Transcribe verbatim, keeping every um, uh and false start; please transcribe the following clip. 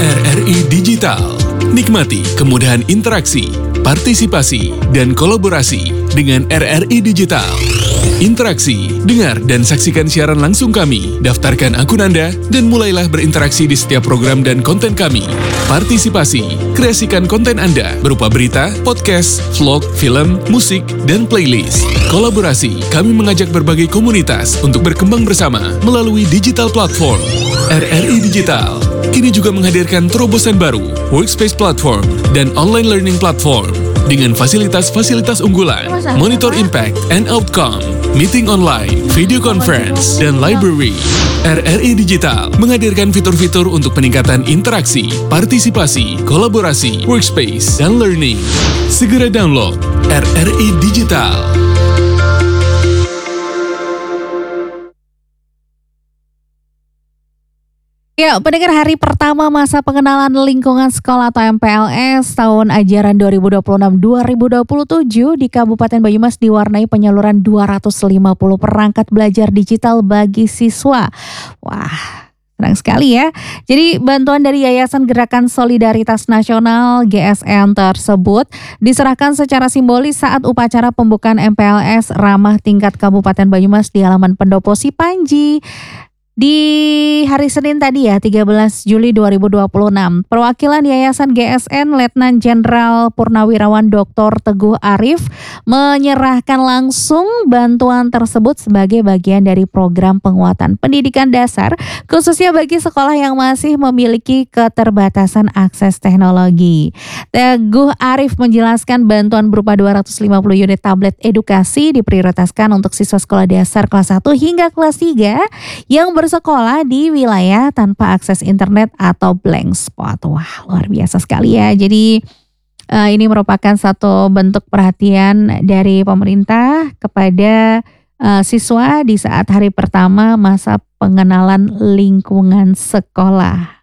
R R I Digital. Nikmati kemudahan interaksi, partisipasi, dan kolaborasi dengan R R I Digital. Interaksi, dengar dan saksikan siaran langsung kami, daftarkan akun Anda, dan mulailah berinteraksi di setiap program dan konten kami. Partisipasi, kreasikan konten Anda berupa berita, podcast, vlog, film, musik, dan playlist. Kolaborasi, kami mengajak berbagai komunitas untuk berkembang bersama melalui digital platform. R R I Digital kini juga menghadirkan terobosan baru, Workspace Platform, dan Online Learning Platform dengan fasilitas-fasilitas unggulan, Monitor Impact and Outcome, Meeting Online, Video Conference, dan Library. R R I Digital menghadirkan fitur-fitur untuk peningkatan interaksi, partisipasi, kolaborasi, workspace, dan learning. Segera download R R I Digital. Ya, pendengar, hari pertama masa pengenalan lingkungan sekolah atau M P L S tahun ajaran dua ribu dua puluh enam dua ribu dua puluh tujuh di Kabupaten Banyumas diwarnai penyaluran dua ratus lima puluh perangkat belajar digital bagi siswa. Wah, senang sekali ya. Jadi bantuan dari Yayasan Gerakan Solidaritas Nasional G S N tersebut diserahkan secara simbolis saat upacara pembukaan M P L S ramah tingkat Kabupaten Banyumas di halaman Pendopo Sipanji. Di hari Senin tadi ya, tiga belas Juli dua ribu dua puluh enam, perwakilan Yayasan G S N Letnan Jenderal Purnawirawan Doktor Teguh Arif menyerahkan langsung bantuan tersebut sebagai bagian dari program penguatan pendidikan dasar, khususnya bagi sekolah yang masih memiliki keterbatasan akses teknologi. Teguh Arif menjelaskan bantuan berupa dua ratus lima puluh unit tablet edukasi diprioritaskan untuk siswa sekolah dasar kelas satu hingga kelas tiga yang bersekolah di wilayah tanpa akses internet atau blank spot. Wah, luar biasa sekali ya. Jadi uh, ini merupakan satu bentuk perhatian dari pemerintah kepada uh, siswa di saat hari pertama masa pengenalan lingkungan sekolah.